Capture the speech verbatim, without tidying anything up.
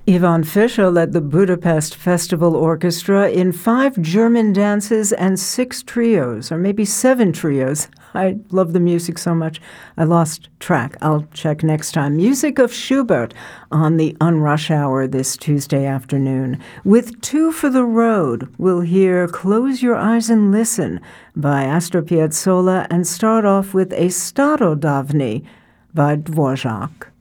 Ivan Fischer led the Budapest Festival Orchestra in five German dances and six trios, or maybe seven trios. I love the music so much, I lost track. I'll check next time. Music of Schubert on the Unrush Hour this Tuesday afternoon. With Two for the Road, we'll hear Close Your Eyes and Listen by Astor Piazzolla and start off with a Starodavni by Dvorak.